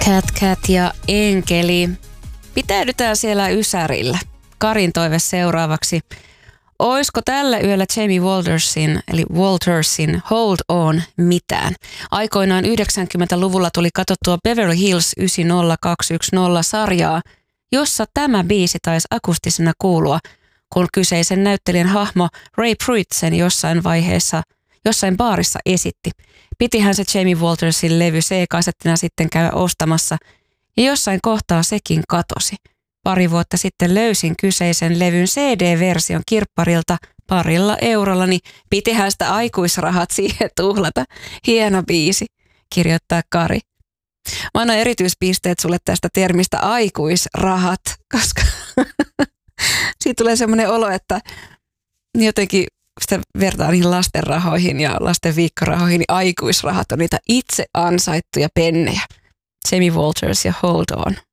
Cat ja Enkeli. Pitäydytään siellä Ysärillä. Karin toive seuraavaksi. Oisko tällä yöllä Jamie Waltersin Hold On mitään? Aikoinaan 90-luvulla tuli katsottua Beverly Hills 90210-sarjaa, jossa tämä biisi taisi akustisena kuulua, kun kyseisen näyttelijän hahmo Ray Pruitt sen jossain baarissa esitti. Pitihän se Jamie Waltersin levy C-kasettina sitten käydä ostamassa, ja jossain kohtaa sekin katosi. Pari vuotta sitten löysin kyseisen levyn CD-version kirpparilta parilla eurolla, niin pitihän sitä aikuisrahat siihen tuhlata. Hieno biisi, kirjoittaa Kari. Mä annan erityispisteet sulle tästä termistä aikuisrahat, koska siitä tulee semmoinen olo, että jotenkin sitä vertaa niihin lastenrahoihin ja lasten viikkorahoihin, niin aikuisrahat on niitä itse ansaittuja pennejä. Jamie Walters ja Hold On.